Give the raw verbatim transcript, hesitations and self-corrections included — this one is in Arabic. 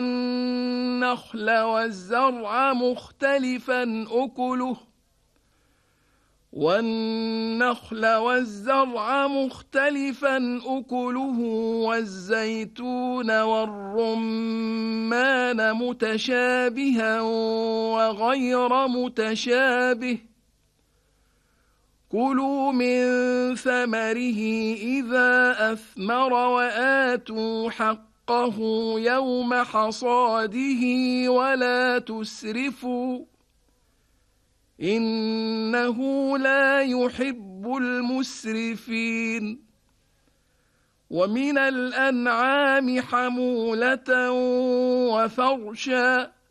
والنخل والزرع مختلفا أكله والنخل والزرع مختلفا أكله والزيتون والرمان متشابها وغير متشابه كلوا من ثمره إذا أثمر وآتوا حقه يوم حصاده ولا تسرفوا إنه لا يحب المسرفين ومن الأنعام حمولة وفرشا